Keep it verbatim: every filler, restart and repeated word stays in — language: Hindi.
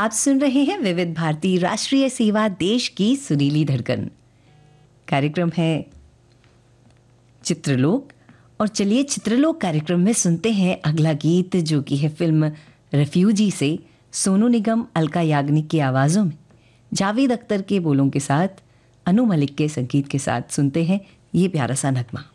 आप सुन रहे हैं विविध भारती राष्ट्रीय सेवा, देश की सुरीली धड़कन। कार्यक्रम है चित्रलोक। और चलिए चित्रलोक कार्यक्रम में सुनते हैं अगला गीत, जो कि है फिल्म रेफ्यूजी से सोनू निगम, अलका याग्निक की आवाज़ों में, जावेद अख्तर के बोलों के साथ, अनु मलिक के संगीत के साथ सुनते हैं ये प्यारा सा नगमा।